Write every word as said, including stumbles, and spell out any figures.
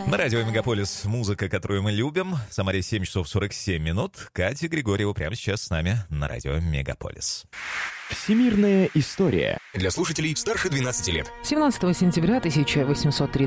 На радио «Мегаполис» музыка, которую мы любим. В Самаре семь часов сорок семь минут. Катя Григорьева прямо сейчас с нами на радио «Мегаполис». Всемирная история. Для слушателей старше двенадцати лет. семнадцатого сентября тысяча восемьсот тридцать